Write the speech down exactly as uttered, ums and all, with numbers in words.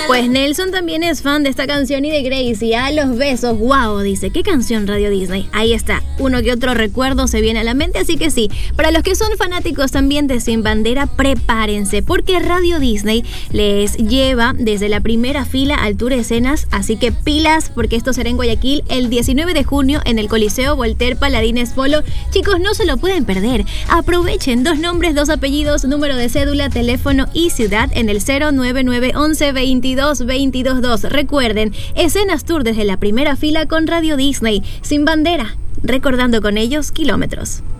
Pues Nelson también es fan de esta canción y de Gracie. A los besos, wow, dice. ¿Qué canción Radio Disney? Ahí está. Uno que otro recuerdo se viene a la mente, así que sí. Para los que son fanáticos también de Sin Bandera, prepárense, porque Radio Disney les lleva desde la primera fila al tour escenas, así que pilas, porque esto será en Guayaquil el diecinueve de junio en el Coliseo Voltaire Paladines Polo. Chicos, no se lo pueden perder. Aprovechen, dos nombres, dos apellidos, número de cédula, teléfono y ciudad en el cero nueve nueve once veintidós veintidós dos. Recuerden, escenas tour desde la primera fila con Radio Disney. Sin Bandera, recordando con ellos kilómetros.